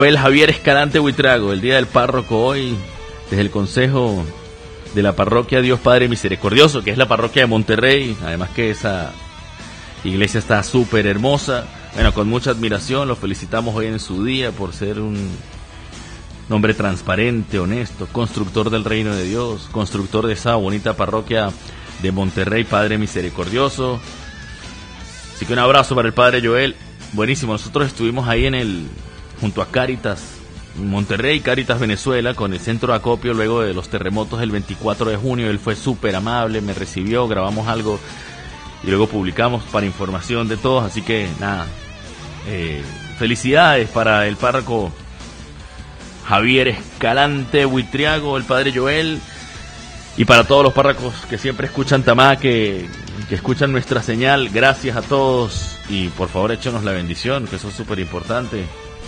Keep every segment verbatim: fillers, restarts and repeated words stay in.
El Javier Escalante Buitrago, el día del párroco hoy, desde el consejo de la parroquia Dios Padre Misericordioso, que es la parroquia de Monterrey, además que esa iglesia está súper hermosa. Bueno, con mucha admiración, lo felicitamos hoy en su día por ser un hombre transparente, honesto, constructor del reino de Dios, constructor de esa bonita parroquia de Monterrey, Padre Misericordioso. Así que un abrazo para el Padre Joel, buenísimo. Nosotros estuvimos ahí en el junto a Cáritas Monterrey, Cáritas Venezuela, con el centro de acopio luego de los terremotos del veinticuatro de junio. Él fue súper amable, me recibió, grabamos algo y luego publicamos para información de todos. Así que nada, eh, felicidades para el párroco Javier Escalante Buitriago, el Padre Joel, y para todos los párrocos que siempre escuchan Tamá, que, que escuchan nuestra señal. Gracias a todos y por favor échenos la bendición, que eso es súper importante.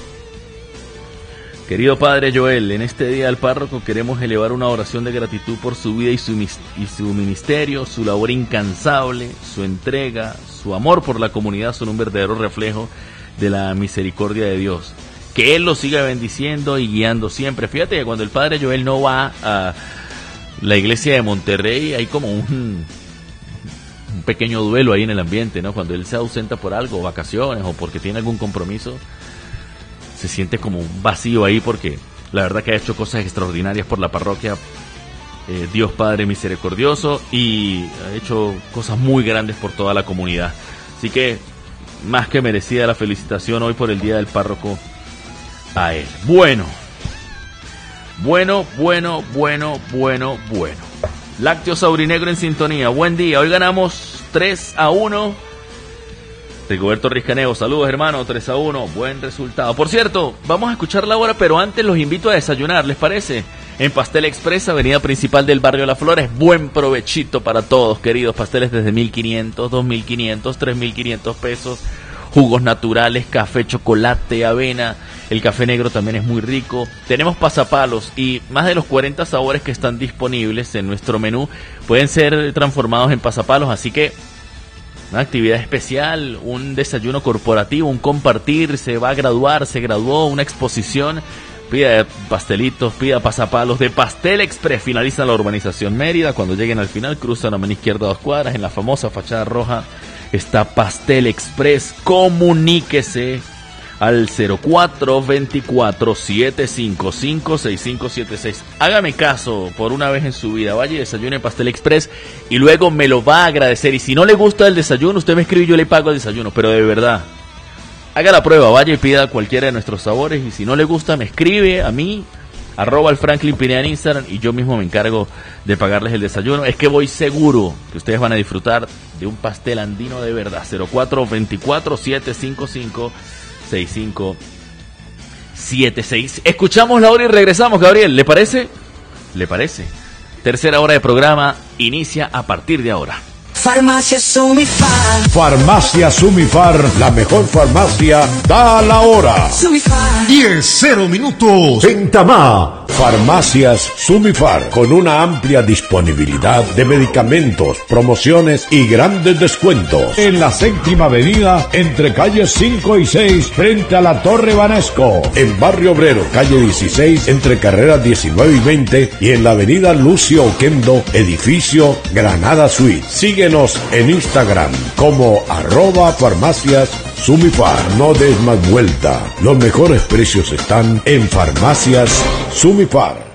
Querido Padre Joel, en este día del párroco queremos elevar una oración de gratitud por su vida y su, y su ministerio, su labor incansable, su entrega, su amor por la comunidad son un verdadero reflejo de la misericordia de Dios. Que Él lo siga bendiciendo y guiando siempre. Fíjate que cuando el Padre Joel no va a la iglesia de Monterrey, hay como un, un pequeño duelo ahí en el ambiente, ¿no? Cuando Él se ausenta por algo, vacaciones o porque tiene algún compromiso, se siente como un vacío ahí, porque la verdad que ha hecho cosas extraordinarias por la parroquia eh, Dios Padre Misericordioso, y ha hecho cosas muy grandes por toda la comunidad. Así que más que merecida la felicitación hoy por el día del párroco a él. Bueno, bueno, bueno, bueno, bueno, bueno. Lácteo Saurinegro en sintonía. Buen día. Hoy ganamos tres a uno. Rigoberto Rizcaneo, saludos hermano, tres a uno, buen resultado. Por cierto, vamos a escuchar la hora, pero antes los invito a desayunar, ¿les parece? En Pastel Express, avenida principal del barrio Las Flores. Buen provechito para todos, queridos. Pasteles desde mil quinientos, dos mil quinientos, tres mil quinientos pesos. Jugos naturales, café, chocolate, avena. El café negro también es muy rico. Tenemos pasapalos y más de los cuarenta sabores que están disponibles en nuestro menú pueden ser transformados en pasapalos, así que una actividad especial, un desayuno corporativo, un compartir, se va a graduar, se graduó, una exposición, pida pastelitos, pida pasapalos de Pastel Express. Finaliza la urbanización Mérida, cuando lleguen al final cruzan a mano izquierda dos cuadras, en la famosa fachada roja está Pastel Express. Comuníquese al cero cuatro veinticuatro, setecientos cincuenta y cinco, sesenta y cinco setenta y seis. Hágame caso por una vez en su vida, vaya y desayune Pastel Express y luego me lo va a agradecer. Y si no le gusta el desayuno, usted me escribe y yo le pago el desayuno, pero de verdad, haga la prueba, vaya y pida cualquiera de nuestros sabores, y si no le gusta me escribe a mí, arroba al Franklin Pineda en Instagram, y yo mismo me encargo de pagarles el desayuno. Es que voy seguro que ustedes van a disfrutar de un pastel andino de verdad. Cero cuatro veinticuatro, setecientos cincuenta y cinco, sesenta y cinco setenta y seis. Escuchamos la hora y regresamos, Gabriel, ¿le parece? ¿Le parece? Tercera hora de programa inicia a partir de ahora. Farmacia Sumifar. Farmacia Sumifar, la mejor farmacia, da la hora. Sumifar. diez cero minutos. En Tamá. Farmacias Sumifar, con una amplia disponibilidad de medicamentos, promociones y grandes descuentos. En la séptima avenida, entre calles cinco y seis, frente a la Torre Banesco. En Barrio Obrero, calle dieciséis, entre carreras diecinueve y veinte. Y en la avenida Lucio Oquendo, edificio Granada Suite. Síguenos en Instagram como arroba farmacias Sumifar. No des más vuelta. Los mejores precios están en Farmacias Sumifar.